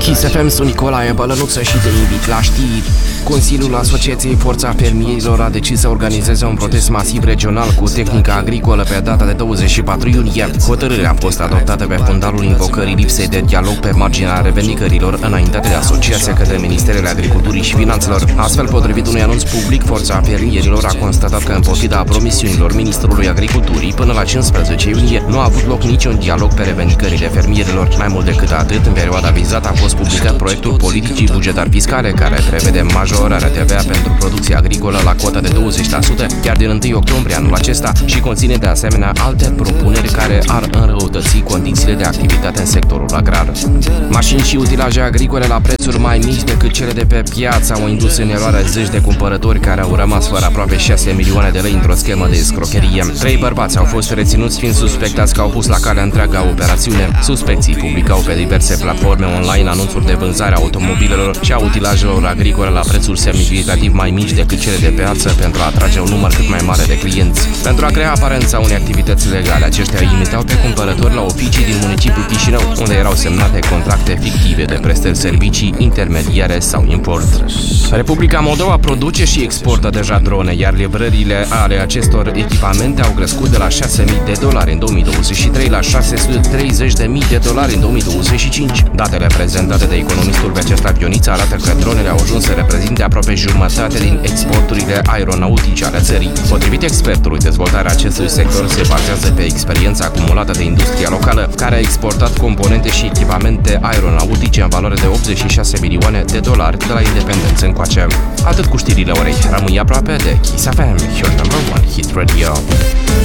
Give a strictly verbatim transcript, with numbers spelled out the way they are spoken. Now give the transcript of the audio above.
Kiss F M, sunt Nicolae Bălănuță și te invit la știri. Consiliul Asociației Forța Fermierilor a decis să organizeze un protest masiv regional cu tehnică agricolă pe data de douăzeci și patru iunie. Hotărârea a fost adoptată pe fundalul invocării lipsei de dialog pe marginea revendicărilor înaintate de asociația către Ministerele Agriculturii și Finanțelor. Astfel, potrivit unui anunț public, Forța Fermierilor a constatat că, în pofida promisiunilor Ministrului Agriculturii, până la cincisprezece iunie nu a avut loc niciun dialog pe revendicările fermierilor. Mai mult decât atât, în perioada vizată a fost publicat proiectul politicii bugetar-fiscale care prevede majorarea T V A pentru producția agricolă la cota de douăzeci la sută chiar din întâi octombrie anul acesta și conține de asemenea alte propuneri care ar înrăutăți condițiile de activitate în sectorul agrar. Mașini și utilaje agricole la prețuri mai mici decât cele de pe piață au indus în eroare zeci de cumpărători care au rămas fără aproape șase milioane de lei într-o schemă de escrocherie. Trei bărbați au fost reținuți fiind suspectați că au pus la cale întreaga operațiune. Suspecții publicau pe diverse platforme online anunțuri de vânzare a automobilelor și a utilajelor agricole la prețuri semnificativ mai mici decât cele de piață pentru a atrage un număr cât mai mare de clienți. Pentru a crea aparența unei activități legale, aceștia imitau pe cumpărători la oficii din municipiul Chișinău, unde erau semnate contracte fictive de prestări servicii, intermediare sau import. Republica Moldova produce și exportă deja drone, iar livrările ale acestor echipamente au crescut de la șase mii de dolari în două mii douăzeci și trei la șase sute treizeci de mii de dolari în două mii douăzeci și cinci. Datele prezentate de economistul Vyacheslav Ioniță arată că dronele au ajuns să reprezinte aproape jumătate din exporturile aeronautice ale țării. Potrivit expertului, dezvoltarea acestui sector se bazează pe experiența acumulată de industria locală, care a exportat componente și echipamente aeronautice în valoare de optzeci și șase milioane de dolari de la independență încoace. Atât cu știrile orei. Rămâi aproape de Kiss F M, your number one hit radio.